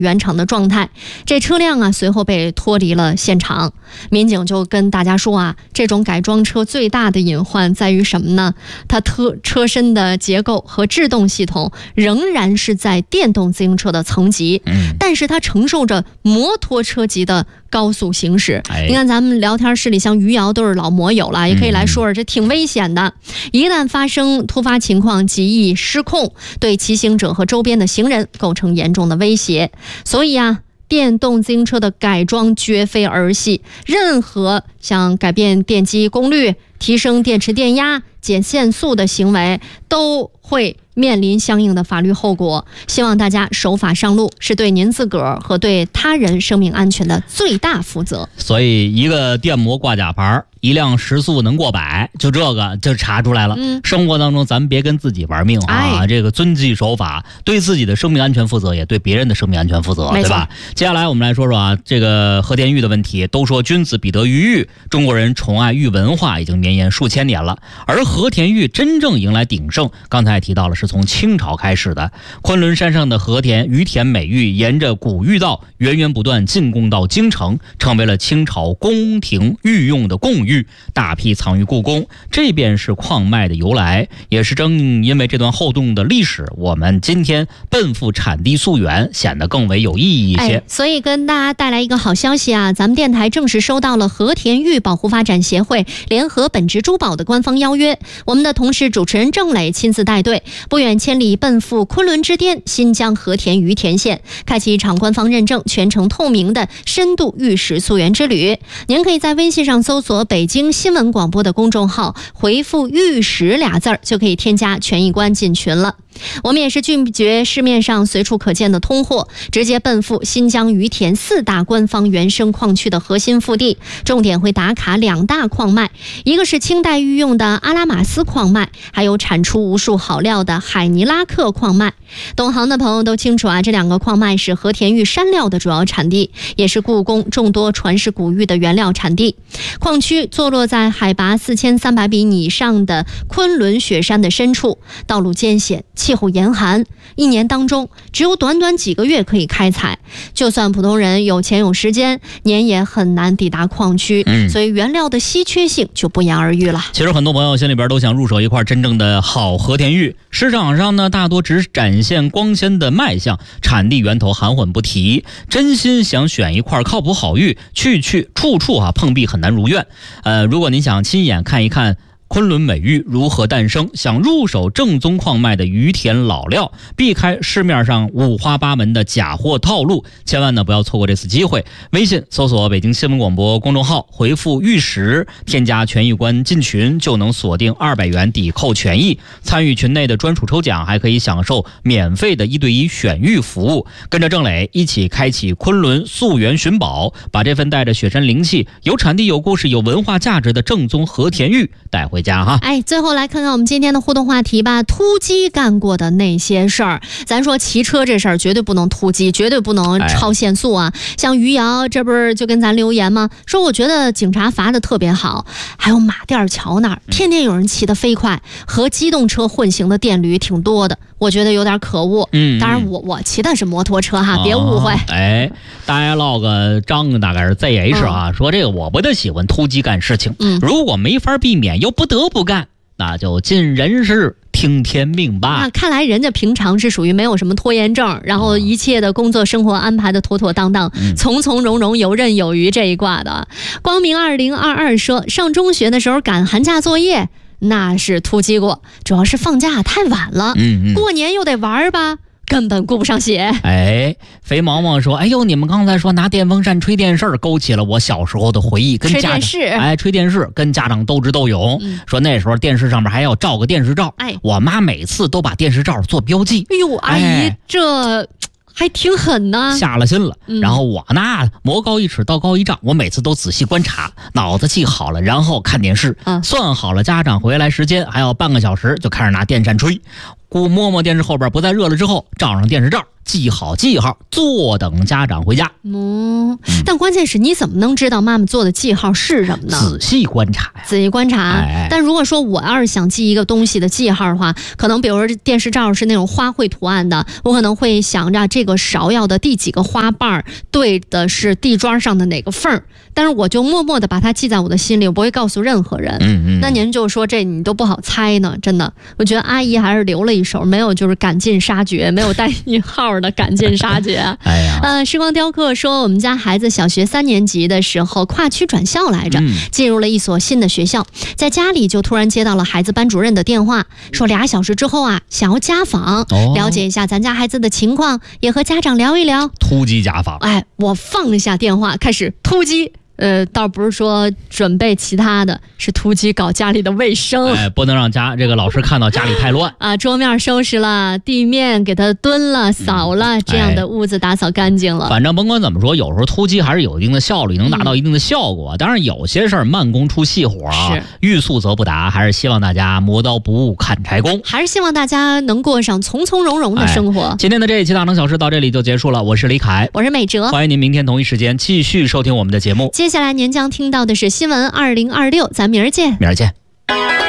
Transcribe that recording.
原厂的状态。这车辆啊随后被脱离了现场。民警就跟大家说啊，这种改装车最大的隐患在于什么呢？它车身的结构和制动系统仍然是在电动自行车的层级，但是它承受着摩托车级的高速行驶。你看咱们聊天室里像余姚都是老摩友了，也可以来说说，这挺危险的。一旦发生突发情况，极易失控，对骑行者和周边的行人构成严重的威胁。所以啊，电动自行车的改装绝非儿戏，任何像改变电机功率、提升电池电压、减限速的行为都会面临相应的法律后果。希望大家守法上路，是对您自个儿和对他人生命安全的最大负责。 所以一个电摩挂假牌，一辆时速能过100，就这个就查出来了。生活当中咱们别跟自己玩命啊，这个遵纪守法，对自己的生命安全负责，也对别人的生命安全负责，对吧？接下来我们来说说啊，这个和田玉的问题。都说君子必得于玉，中国人宠爱玉文化已经绵延数千年了。而和田玉真正迎来鼎盛，刚才也提到了，是从清朝开始的。昆仑山上的和田于田美玉，沿着古玉道源源不断进贡到京城，成为了清朝宫廷御用的贡玉，大批藏于故宫。这便是矿脉的由来，也是正因为这段厚重的历史，我们今天奔赴产地溯源显得更为有意义一些。 所以跟大家带来一个好消息啊，咱们电台正式收到了和田玉保护发展协会联合本职珠宝的官方邀约，我们的同事主持人郑磊亲自带队，不远千里奔赴昆仑之巅新疆和田于田县，开启一场官方认证、全程透明的深度玉石溯源之旅。您可以在微信上搜索北京新闻广播的公众号，回复玉石俩字儿，就可以添加权益官进群了。我们也是拒绝市面上随处可见的通货，直接奔赴新疆于田4大官方原生矿区的核心腹地，重点会打卡2大矿脉，一个是清代御用的阿拉玛斯矿脉，还有产出无数好料的海尼拉克矿脉。懂行的朋友都清楚啊，这2个矿脉是和田玉山料的主要产地，也是故宫众多传世古玉的原料产地。矿区坐落在海拔4300米以上的昆仑雪山的深处，道路艰险，气候严寒，一年当中只有短短几个月可以开采，就算普通人有钱有时间，年也很难抵达矿区，所以原料的稀缺性就不言而喻了。 其实很多朋友心里边都想入手一块真正的好和田玉，市场上呢大多只展现光鲜的卖相，产地源头含混不提。真心想选一块靠谱好玉，处处啊碰壁，很难如愿。如果您想亲眼看一看昆仑美玉如何诞生，想入手正宗矿脉的于田老料，避开市面上五花八门的假货套路，千万呢不要错过这次机会。微信搜索北京新闻广播公众号，回复玉石，添加权益官进群，就能锁定200元抵扣权益，参与群内的专属抽奖，还可以享受免费的1对1选玉服务。跟着郑磊一起开启昆仑溯源寻宝，把这份带着雪山灵气、有产地有故事有文化价值的正宗和田玉带回家哈。 最后来看看我们今天的互动话题吧，突击干过的那些事儿。咱说骑车这事儿绝对不能突击，绝对不能超限速啊。像余姚这不是就跟咱留言吗，说我觉得警察罚的特别好。还有马甸桥那儿天天有人骑得飞快，和机动车混行的电驴挺多的，我觉得有点可恶。当然我骑的是摩托车哈，别误会。 大家唠个章大概是 ZH 啊，说这个我不太喜欢突击干事情，如果没法避免又不得不干，那就尽人事听天命吧。 看来人家平常是属于没有什么拖延症，然后一切的工作生活安排的妥妥当当，从从容容游刃有余这一挂的。光明2022说，上中学的时候赶寒假作业那是突击过，主要是放假太晚了，过年又得玩吧，根本顾不上写。 肥毛毛说，哎呦，你们刚才说拿电风扇吹电视，勾起了我小时候的回忆，跟家长吹电视跟家长斗智斗勇。说那时候电视上面还要照个电视照，我妈每次都把电视照做标记。 哎呦，阿姨这还挺狠呢， 下了心了。然后我呢，魔高一尺道高一丈，我每次都仔细观察，脑子记好了，然后看电视，算好了家长回来时间，还有半个小时，就开始拿电扇吹。 摸电视后边不再热了之后，罩上电视罩，记好记号，坐等家长回家。 但关键是你怎么能知道妈妈做的记号是什么呢？ 仔细观察呀。 仔细观察。但如果说我要是想记一个东西的记号的话，可能比如说电视罩是那种花卉图案的，我可能会想着这个芍药的第几个花瓣对的是地砖上的哪个缝儿，但是我就默默的把它记在我的心里，我不会告诉任何人。那您就说这你都不好猜呢，真的。我觉得阿姨还是留了一手，没有就是赶尽杀绝，没有带引号的赶尽杀绝。时光雕刻说，我们家孩子小学3年级的时候跨区转校来着，进入了一所新的学校，在家里就突然接到了孩子班主任的电话，说2小时之后啊，想要家访，了解一下咱家孩子的情况，也和家长聊一聊。 突击家访。 我放下电话，开始突击。倒不是说准备其他的，是突击搞家里的卫生。 不能让这个老师看到家里太乱啊！桌面收拾了，地面给他蹲了、扫了，这样的屋子打扫干净了。 反正甭管怎么说，有时候突击还是有一定的效率，能达到一定的效果。当然，有些事儿慢工出细活啊，欲速则不达。还是希望大家磨刀不误砍柴工， 还是希望大家能过上从从容容的生活。 今天的这一期大能小事到这里就结束了，我是李凯， 我是美哲， 欢迎您明天同一时间继续收听我们的节目。 接下来您将听到的是新闻2026，咱明儿见。